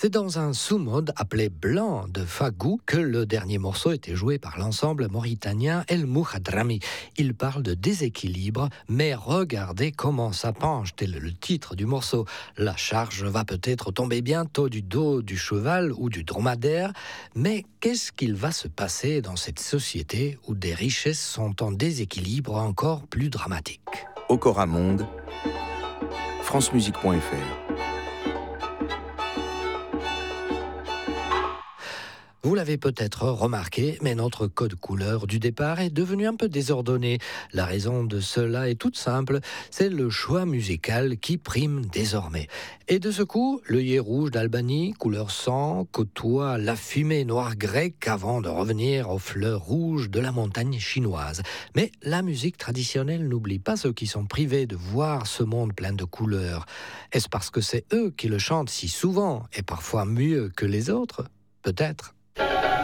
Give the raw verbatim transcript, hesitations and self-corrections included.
C'est dans un sous-mode appelé Blanc de Fagou que le dernier morceau était joué par l'ensemble mauritanien El Mouhadrami. Il parle de déséquilibre, mais regardez comment ça penche, tel le titre du morceau. La charge va peut-être tomber bientôt du dos du cheval ou du dromadaire, mais qu'est-ce qu'il va se passer dans cette société où des richesses sont en déséquilibre encore plus dramatique? Okora Monde, francemusique point f r. Vous l'avez peut-être remarqué, mais notre code couleur du départ est devenu un peu désordonné. La raison de cela est toute simple, c'est le choix musical qui prime désormais. Et de ce coup, l'œillet rouge d'Albanie, couleur sang, côtoie la fumée noire grecque avant de revenir aux fleurs rouges de la montagne chinoise. Mais la musique traditionnelle n'oublie pas ceux qui sont privés de voir ce monde plein de couleurs. Est-ce parce que c'est eux qui le chantent si souvent et parfois mieux que les autres? Peut-être.